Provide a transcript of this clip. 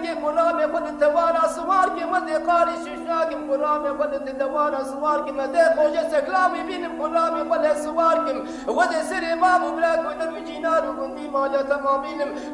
کی غلام خود توانا سوار کی مده قاری ششنا کی غلام خود توانا سوار کی مده خوش سکلامی بینم غلام خود سوار کی ود سر باب بلاک و در جینار و گندی مالا تمام بینم